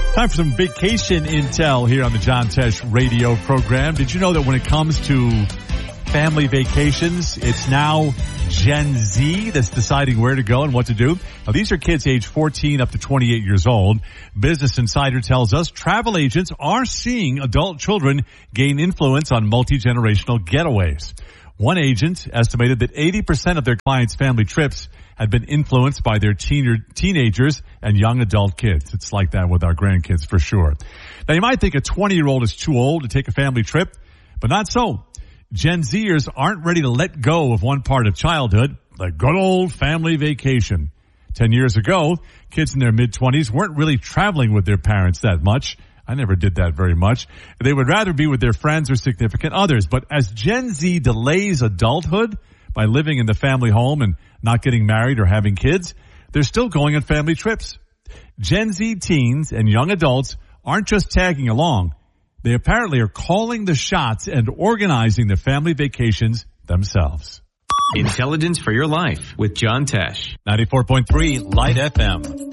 Time for some vacation intel here on the John Tesh radio program. Did you know that when it comes to family vacations, it's now Gen Z that's deciding where to go and what to do? Now, these are kids age 14 up to 28 years old. Business Insider tells us travel agents are seeing adult children gain influence on multi-generational getaways. One agent estimated that 80% of their clients' family trips had been influenced by their teenagers and young adult kids. It's like that with our grandkids for sure. Now, you might think a 20-year-old is too old to take a family trip, but not so. Gen Zers aren't ready to let go of one part of childhood, the good old family vacation. 10 years ago, kids in their mid-20s weren't really traveling with their parents that much. I never did that very much. They would rather be with their friends or significant others. But as Gen Z delays adulthood by living in the family home and not getting married or having kids, they're still going on family trips. Gen Z teens and young adults aren't just tagging along. They apparently are calling the shots and organizing the family vacations themselves. Intelligence for your life with John Tesh. 94.3 Light FM.